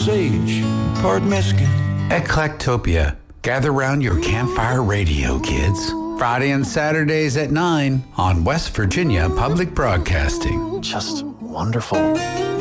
sage, part mesquite. Eclectopia. Gather round your campfire radio, kids. Friday and Saturdays at 9 on West Virginia Public Broadcasting. Just wonderful.